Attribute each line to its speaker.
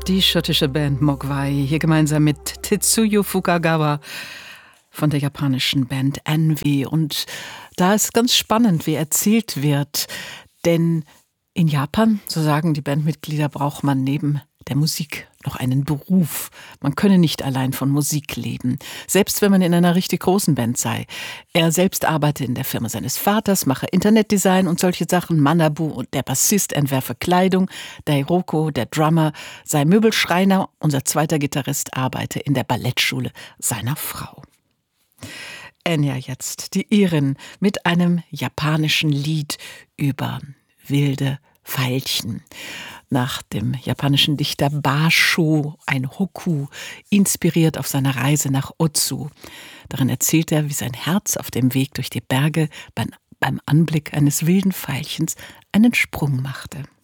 Speaker 1: Die schottische Band Mogwai, hier gemeinsam mit Tetsuyo Fukagawa von der japanischen Band Envy. Und da ist ganz spannend, wie erzählt wird, denn in Japan, so sagen die Bandmitglieder, braucht man neben der Musik noch einen Beruf. Man könne nicht allein von Musik leben, selbst wenn man in einer richtig großen Band sei. Er selbst arbeite in der Firma seines Vaters, mache Internetdesign und solche Sachen. Manabu und der Bassist entwerfe Kleidung. Dairoko, der Drummer, sei Möbelschreiner. Unser zweiter Gitarrist arbeite in der Ballettschule seiner Frau. Enya jetzt, die Irin, mit einem japanischen Lied über wilde Veilchen. Nach dem japanischen Dichter Basho, ein Hokku, inspiriert auf seiner Reise nach Otsu. Darin erzählt er, wie sein Herz auf dem Weg durch die Berge beim Anblick eines wilden Veilchens einen Sprung machte.